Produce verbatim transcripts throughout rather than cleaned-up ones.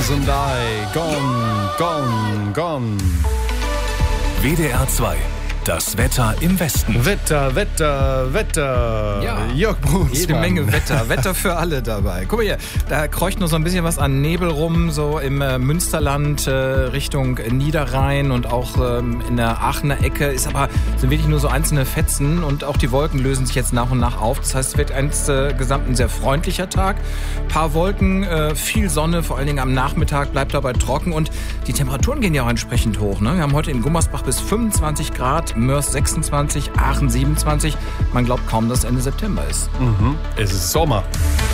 Bones and I, gone, gone, gone. W D R zwei, das Wetter im Westen. Wetter, Wetter, Wetter. Ja, Jörg Brunsmann. Jede Menge Wetter. Wetter für alle dabei. Guck mal hier, da kreucht nur so ein bisschen was an Nebel rum, so im äh, Münsterland äh, Richtung Niederrhein und auch ähm, in der Aachener Ecke. Ist aber, sind wirklich nur so einzelne Fetzen und auch die Wolken lösen sich jetzt nach und nach auf. Das heißt, es wird insgesamt ein sehr freundlicher Tag. Ein paar Wolken, äh, viel Sonne, vor allen Dingen am Nachmittag bleibt dabei trocken und die Temperaturen gehen ja auch entsprechend hoch. Ne? Wir haben heute in Gummersbach bis fünfundzwanzig Grad, Mörs sechsundzwanzig, Aachen siebenundzwanzig. Man glaubt kaum, dass Ende September ist. Mhm. Es ist Sommer.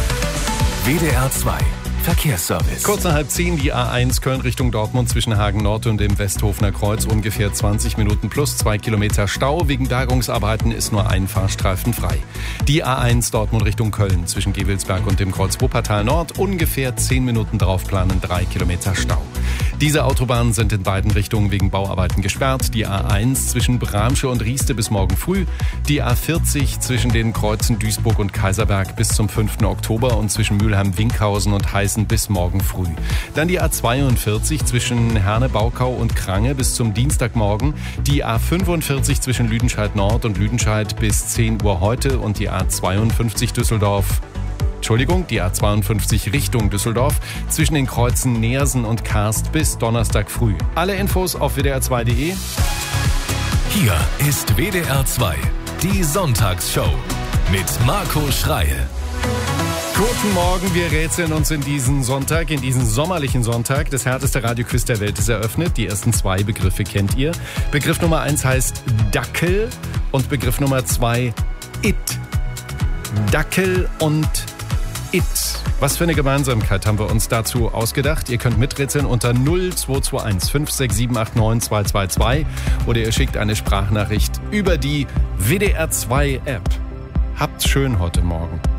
W D R zwei, Verkehrsservice. Kurz nach halb zehn die A eins Köln Richtung Dortmund zwischen Hagen Nord und dem Westhofener Kreuz. Ungefähr zwanzig Minuten plus zwei Kilometer Stau. Wegen Bergungsarbeiten ist nur ein Fahrstreifen frei. Die A eins Dortmund Richtung Köln zwischen Gewelsberg und dem Kreuz Wuppertal Nord. Ungefähr zehn Minuten drauf planen, drei Kilometer Stau. Diese Autobahnen sind in beiden Richtungen wegen Bauarbeiten gesperrt. Die A eins zwischen Bramsche und Rieste bis morgen früh. Die A vierzig zwischen den Kreuzen Duisburg und Kaiserberg bis zum fünften Oktober und zwischen Mülheim-Winkhausen und Heißen bis morgen früh. Dann die A zweiundvierzig zwischen Herne-Baukau und Krange bis zum Dienstagmorgen. Die A fünfundvierzig zwischen Lüdenscheid Nord und Lüdenscheid bis zehn Uhr heute und die A zweiundfünfzig Düsseldorf Entschuldigung, die A zweiundfünfzig Richtung Düsseldorf zwischen den Kreuzen Neersen und Karst bis Donnerstag früh. Alle Infos auf w d r zwei punkt d e. Hier ist W D R zwei, die Sonntagsshow mit Marco Schreil. Guten Morgen, wir rätseln uns in diesen Sonntag, in diesen sommerlichen Sonntag. Das härteste Radioquiz der Welt ist eröffnet. Die ersten zwei Begriffe kennt ihr. Begriff Nummer eins heißt Dackel und Begriff Nummer zwei It. Dackel und It. Was für eine Gemeinsamkeit haben wir uns dazu ausgedacht? Ihr könnt miträtseln unter null zwei zwei eins fünf sechs sieben acht neun zwei zwei zwei oder ihr schickt eine Sprachnachricht über die W D R zwei App. Habt's schön heute Morgen.